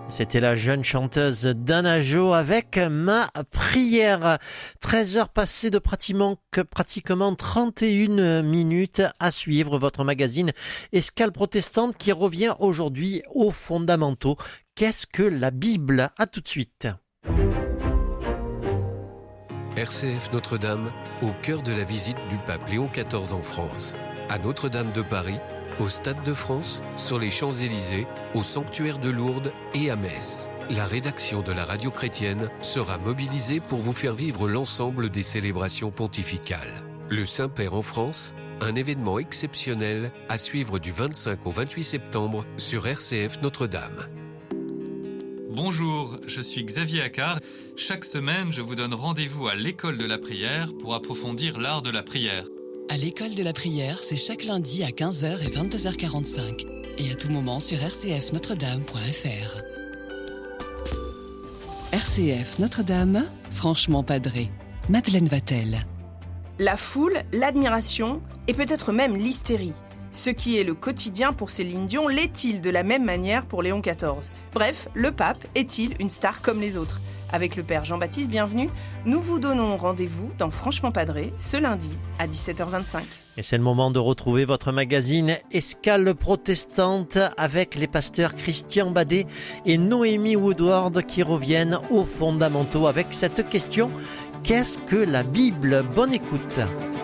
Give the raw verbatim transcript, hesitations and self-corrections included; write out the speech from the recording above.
C'était la jeune chanteuse Dana Jo avec Ma prière. treize heures passées de pratiquement, pratiquement trente et une minutes à suivre votre magazine Escale protestante qui revient aujourd'hui aux fondamentaux. Qu'est-ce que la Bible? À tout de suite. R C F Notre-Dame, au cœur de la visite du pape Léon quatorze en France. À Notre-Dame de Paris, au Stade de France, sur les Champs-Élysées, au sanctuaire de Lourdes et à Metz. La rédaction de la radio chrétienne sera mobilisée pour vous faire vivre l'ensemble des célébrations pontificales. Le Saint-Père en France, un événement exceptionnel à suivre du vingt-cinq au vingt-huit septembre sur R C F Notre-Dame. Bonjour, je suis Xavier Accard. Chaque semaine, je vous donne rendez-vous à l'école de la prière pour approfondir l'art de la prière. À l'école de la prière, c'est chaque lundi à quinze heures et vingt-deux heures quarante-cinq. Et à tout moment sur r c f notre dame point f r. R C F Notre-Dame, franchement padré. Madeleine Vatel. La foule, l'admiration et peut-être même l'hystérie. Ce qui est le quotidien pour Céline Dion, l'est-il de la même manière pour Léon quatorze? Bref, le pape est-il une star comme les autres? Avec le père Jean-Baptiste Bienvenu, nous vous donnons rendez-vous dans Franchement Padré ce lundi à dix-sept heures vingt-cinq. Et c'est le moment de retrouver votre magazine Escale protestante avec les pasteurs Christian Badet et Noémie Woodward qui reviennent aux fondamentaux avec cette question: qu'est-ce que la Bible? Bonne écoute.